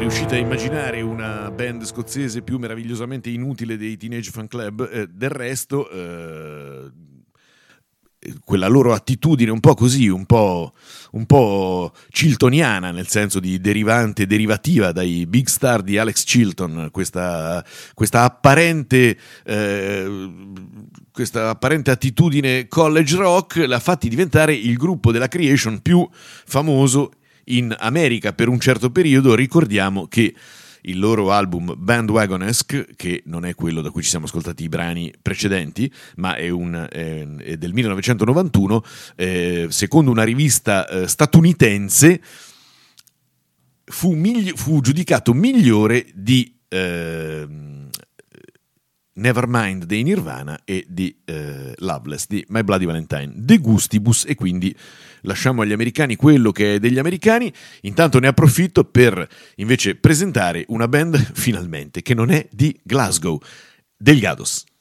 riuscite a immaginare una band scozzese più meravigliosamente inutile dei Teenage Fan Club? Del resto, quella loro attitudine un po' così, un po' chiltoniana, nel senso di derivativa dai big star di Alex Chilton, questa apparente attitudine college rock l'ha fatti diventare il gruppo della Creation più famoso in America per un certo periodo. Ricordiamo che il loro album Bandwagonesque, che non è quello da cui ci siamo ascoltati i brani precedenti, ma è del 1991, secondo una rivista statunitense fu giudicato migliore di Nevermind dei Nirvana e di Loveless di My Bloody Valentine, De Gustibus, e quindi lasciamo agli americani quello che è degli americani. Intanto ne approfitto per invece presentare una band finalmente che non è di Glasgow, Delgados.